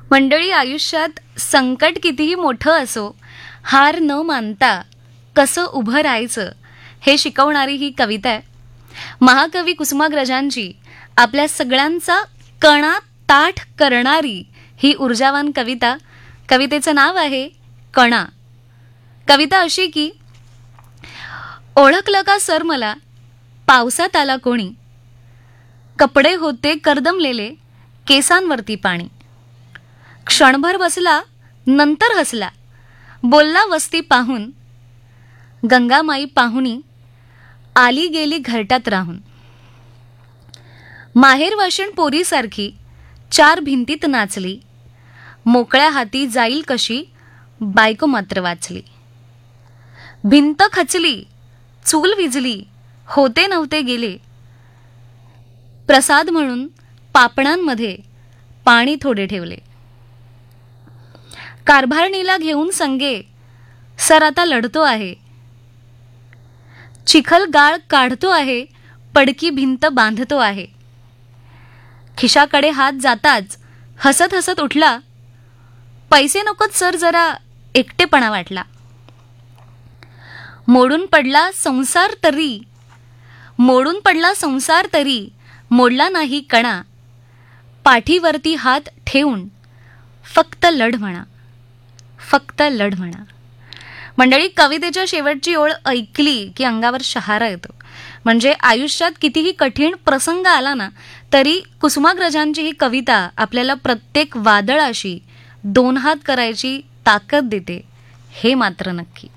मंडळी, आयुष्यात संकट कितीही मोठं असो, हार न मानता कसं उभं राहायचं हे शिकवणारी ही कविता आहे. महाकवी कुसुमाग्रजांची आपल्या सगळ्यांचा कणा ताठ करणारी ही ऊर्जावान कविता. कवितेचं नाव आहे कणा. कविता अशी की, ओळखलं का सर मला, पावसात आला कोणी, कपडे होते करदमलेले, केसांवरती पाणी, क्षणभर बसला नंतर हसला, बोलला वस्ती पाहून, गंगामाई पाहुणी आली गेली घरट्यात राहून, माहेर वाशिण पोरीसारखी चार भिंतीत नाचली, मोकळ्या हाती जाईल कशी बायको मात्र वाचली, भिंत खचली चूल विझली होते नव्हते गेले, प्रसाद म्हणून पापणांमध्ये पाणी थोडे ठेवले, कारभारणीला घेऊन संगे सर आता लढतो आहे, चिखल गाळ काढतो आहे, पडकी भिंत बांधतो आहे, खिशाकडे हात जाताच हसत हसत उठला, पैसे नकोत सर जरा एकटेपणा वाटला, मोडून पडला संसार तरी, मोडून पडला संसार तरी मोडला नाही कणा, पाठीवरती हात ठेवून फक्त लढ म्हणा, फक्त लढ म्हणा. मंडळी, कवितेच्या शेवटची ओळ ऐकली की अंगावर शहारा येतो. म्हणजे आयुष्यात कितीही कठीण प्रसंग आला ना, तरी कुसुमाग्रजांची ही कविता आपल्याला प्रत्येक वादळाशी दोन हात करायची ताकद देते, हे मात्र नक्की.